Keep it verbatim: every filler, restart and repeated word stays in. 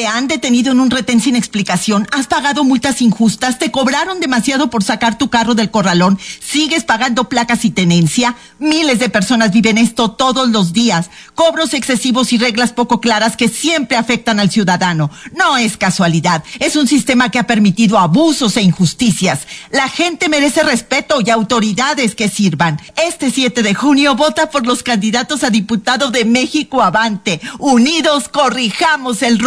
han detenido en un retén sin explicación, has pagado multas injustas, te cobraron demasiado por sacar tu carro del corralón, sigues pagando placas y tenencia. Miles de personas viven esto todos los días. Cobros excesivos y reglas poco claras que siempre afectan al ciudadano. No es casualidad, es un sistema que ha permitido abusos e injusticias. La gente merece respeto y autoridades que sirvan. Este siete de junio vota por los candidatos a diputado de México Avante. Unidos corrijamos el rumbo.